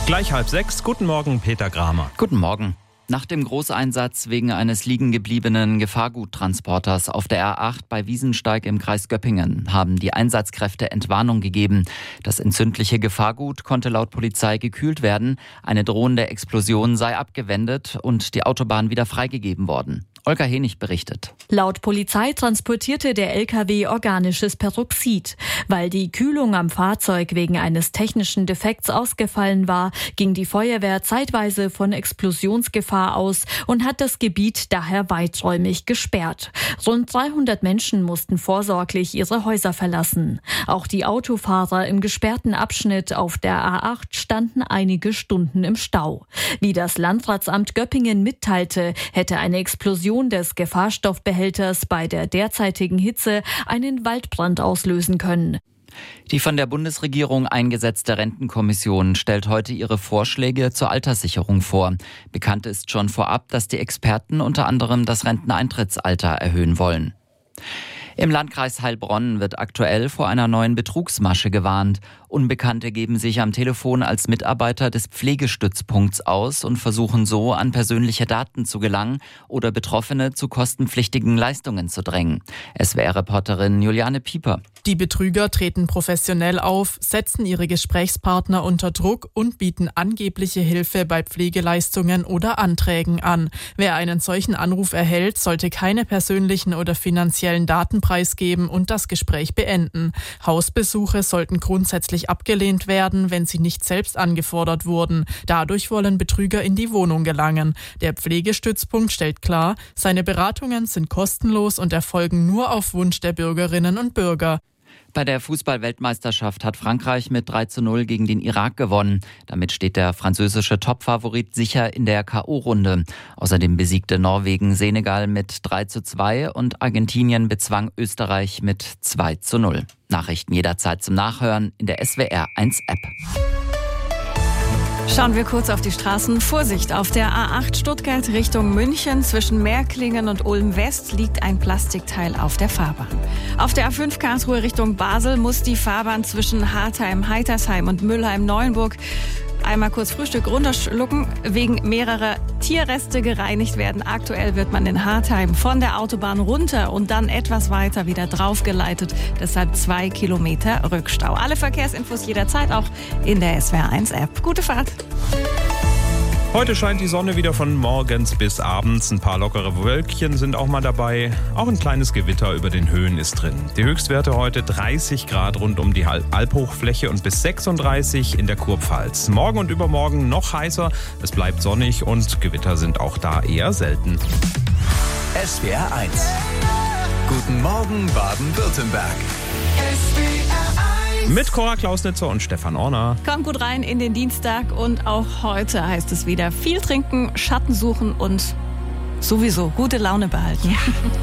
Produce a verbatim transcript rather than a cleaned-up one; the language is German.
Gleich halb sechs. Guten Morgen, Peter Gramer. Guten Morgen. Nach dem Großeinsatz wegen eines liegengebliebenen Gefahrguttransporters auf der R acht bei Wiesensteig im Kreis Göppingen haben die Einsatzkräfte Entwarnung gegeben. Das entzündliche Gefahrgut konnte laut Polizei gekühlt werden. Eine drohende Explosion sei abgewendet und die Autobahn wieder freigegeben worden. Olga Henig berichtet. Laut Polizei transportierte der L K W organisches Peroxid. Weil die Kühlung am Fahrzeug wegen eines technischen Defekts ausgefallen war, ging die Feuerwehr zeitweise von Explosionsgefahr aus und hat das Gebiet daher weiträumig gesperrt. Rund dreihundert Menschen mussten vorsorglich ihre Häuser verlassen. Auch die Autofahrer im gesperrten Abschnitt auf der A acht standen einige Stunden im Stau. Wie das Landratsamt Göppingen mitteilte, hätte eine Explosion des Gefahrstoffbehälters bei der derzeitigen Hitze einen Waldbrand auslösen können. Die von der Bundesregierung eingesetzte Rentenkommission stellt heute ihre Vorschläge zur Alterssicherung vor. Bekannt ist schon vorab, dass die Experten unter anderem das Renteneintrittsalter erhöhen wollen. Im Landkreis Heilbronn wird aktuell vor einer neuen Betrugsmasche gewarnt. Unbekannte geben sich am Telefon als Mitarbeiter des Pflegestützpunkts aus und versuchen so, an persönliche Daten zu gelangen oder Betroffene zu kostenpflichtigen Leistungen zu drängen. S W R-Reporterin Juliane Pieper. Die Betrüger treten professionell auf, setzen ihre Gesprächspartner unter Druck und bieten angebliche Hilfe bei Pflegeleistungen oder Anträgen an. Wer einen solchen Anruf erhält, sollte keine persönlichen oder finanziellen Daten preisgeben und das Gespräch beenden. Hausbesuche sollten grundsätzlich abgelehnt werden, wenn sie nicht selbst angefordert wurden. Dadurch wollen Betrüger in die Wohnung gelangen. Der Pflegestützpunkt stellt klar, seine Beratungen sind kostenlos und erfolgen nur auf Wunsch der Bürgerinnen und Bürger. Bei der Fußball-Weltmeisterschaft hat Frankreich mit drei zu null gegen den Irak gewonnen. Damit steht der französische Topfavorit sicher in der K O-Runde. Außerdem besiegte Norwegen Senegal mit drei zu zwei und Argentinien bezwang Österreich mit zwei zu null. Nachrichten jederzeit zum Nachhören in der S W R eins App. Schauen wir kurz auf die Straßen. Vorsicht, auf der A acht Stuttgart Richtung München zwischen Meerklingen und Ulm West liegt ein Plastikteil auf der Fahrbahn. Auf der A fünf Karlsruhe Richtung Basel muss die Fahrbahn zwischen Hartheim, Heitersheim und Mülheim-Neuenburg einmal kurz Frühstück runterschlucken, wegen mehrerer Tierreste gereinigt werden. Aktuell wird man in Hartheim von der Autobahn runter und dann etwas weiter wieder draufgeleitet. Deshalb zwei Kilometer Rückstau. Alle Verkehrsinfos jederzeit auch in der S W R eins App. Gute Fahrt! Heute scheint die Sonne wieder von morgens bis abends. Ein paar lockere Wölkchen sind auch mal dabei. Auch ein kleines Gewitter über den Höhen ist drin. Die Höchstwerte heute dreißig Grad rund um die Alphochfläche und bis sechsunddreißig in der Kurpfalz. Morgen und übermorgen noch heißer. Es bleibt sonnig und Gewitter sind auch da eher selten. S W R eins. Guten Morgen Baden-Württemberg. Mit Cora Klausnitzer und Stefan Orner. Kommt gut rein in den Dienstag und auch heute heißt es wieder viel trinken, Schatten suchen und sowieso gute Laune behalten. Ja.